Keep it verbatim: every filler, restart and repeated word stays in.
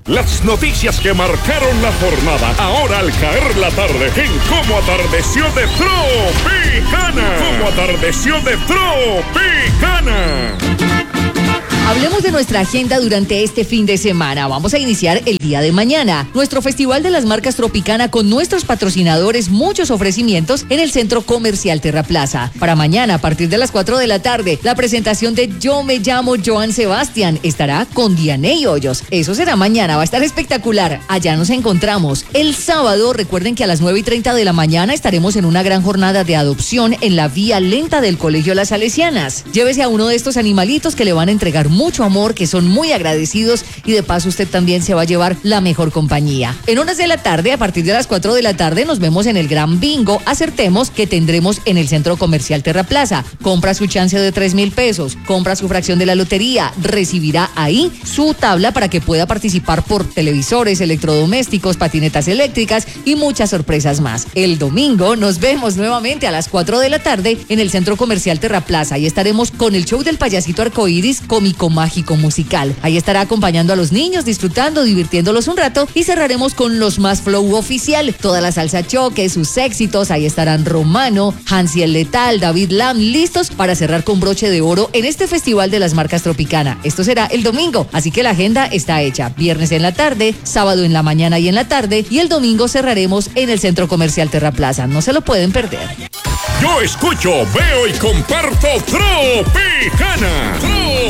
Las noticias que marcaron la jornada, ahora al caer la tarde, en Cómo Atardeció de Tropicana. Cómo Atardeció de Tropicana. Hablemos de nuestra agenda durante este fin de semana. Vamos a iniciar el día de mañana. Nuestro Festival de las Marcas Tropicana con nuestros patrocinadores, muchos ofrecimientos en el Centro Comercial Terra Plaza. Para mañana, a partir de las cuatro de la tarde, la presentación de Yo me llamo Joan Sebastián estará con Dianey Hoyos. Eso será mañana, va a estar espectacular. Allá nos encontramos. El sábado, recuerden que a las nueve y treinta de la mañana estaremos en una gran jornada de adopción en la vía lenta del Colegio Las Salesianas. Llévese a uno de estos animalitos que le van a entregar mucho amor, que son muy agradecidos y de paso usted también se va a llevar la mejor compañía. En horas de la tarde, a partir de las cuatro de la tarde, nos vemos en el Gran Bingo Acertemos que tendremos en el Centro Comercial Terra Plaza. Compra su chance de tres mil pesos, compra su fracción de la lotería, recibirá ahí su tabla para que pueda participar por televisores, electrodomésticos, patinetas eléctricas y muchas sorpresas más. El domingo nos vemos nuevamente a las cuatro de la tarde en el Centro Comercial Terra Plaza y estaremos con el show del payasito arcoíris cómico mágico musical. Ahí estará acompañando a los niños, disfrutando, divirtiéndolos un rato y cerraremos con los más flow oficial. Toda la salsa choque, sus éxitos, ahí estarán Romano, Hansi el Letal, David Lam, listos para cerrar con broche de oro en este Festival de las Marcas Tropicana. Esto será el domingo, así que la agenda está hecha. Viernes en la tarde, sábado en la mañana y en la tarde y el domingo cerraremos en el Centro Comercial Terra Plaza. No se lo pueden perder. Yo escucho, veo y comparto Tropicana. Tropicana.